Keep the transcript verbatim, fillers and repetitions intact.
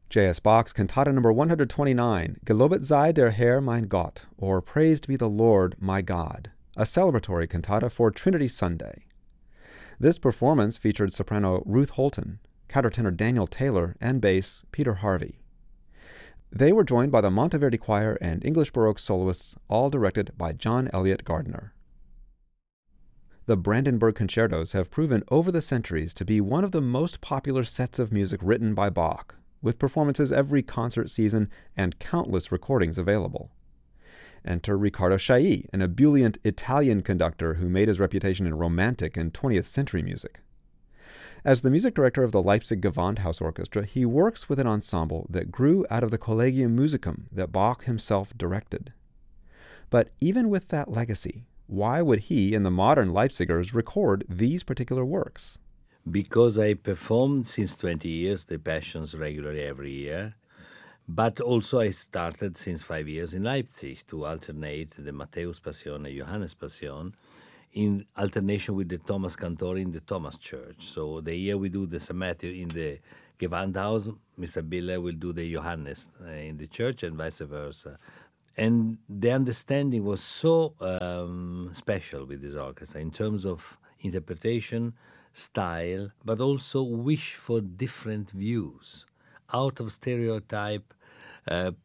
J S. Bach's Cantata number one hundred twenty-nine, Gelobet sei der Herr mein Gott, or Praised be the Lord my God, a celebratory cantata for Trinity Sunday. This performance featured soprano Ruth Holton, countertenor Daniel Taylor, and bass Peter Harvey. They were joined by the Monteverdi Choir and English Baroque soloists, all directed by John Elliott Gardner. The Brandenburg Concertos have proven over the centuries to be one of the most popular sets of music written by Bach, with performances every concert season and countless recordings available. Enter Riccardo Chailly, an ebullient Italian conductor who made his reputation in Romantic and twentieth century music. As the music director of the Leipzig Gewandhaus Orchestra, he works with an ensemble that grew out of the Collegium Musicum that Bach himself directed. But even with that legacy, why would he and the modern Leipzigers record these particular works? Because I performed since twenty years the Passions regularly every year, but also I started since five years in Leipzig to alternate the Matthäus Passion and Johannes Passion in alternation with the Thomas Cantor in the Thomas Church. So the year we do the Saint Matthew in the Gewandhaus, Mister Biller will do the Johannes uh, in the church and vice versa. And the understanding was so um, special with this orchestra in terms of interpretation, style, but also wish for different views, out of stereotype, uh,